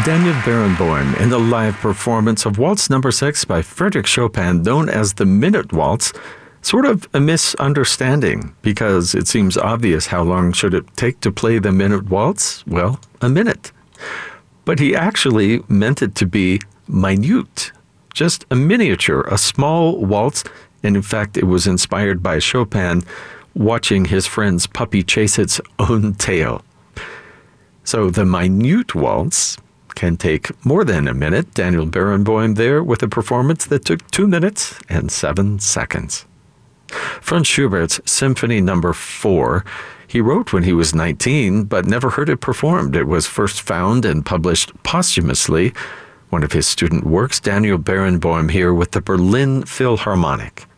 Daniel Barenboim in the live performance of Waltz No. 6 by Frédéric Chopin, known as the Minute Waltz. Sort of a misunderstanding, because it seems obvious how long should it take to play the Minute Waltz? Well, a minute. But he actually meant it to be minute, just a miniature, a small waltz, and in fact it was inspired by Chopin watching his friend's puppy chase its own tail. So the minute waltz can take more than a minute. Daniel Barenboim there with a performance that took 2 minutes and 7 seconds. Franz Schubert's Symphony No. 4, he wrote when he was 19, but never heard it performed. It was first found and published posthumously. One of his student works, Daniel Barenboim here with the Berlin Philharmonic.